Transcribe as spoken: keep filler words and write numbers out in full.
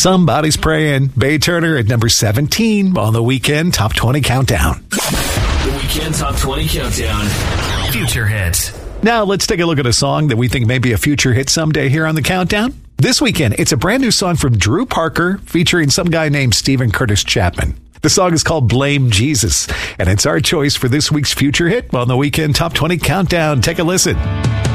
Somebody's Praying. Bay Turner at number seventeen on the Weekend Top twenty Countdown. The Weekend Top twenty Countdown. Future hits. Now let's take a look at a song that we think may be a future hit someday here on the Countdown. This weekend, it's a brand new song from Drew Parker featuring some guy named Stephen Curtis Chapman. The song is called Blame Jesus, and it's our choice for this week's future hit on the Weekend Top twenty Countdown. Take a listen.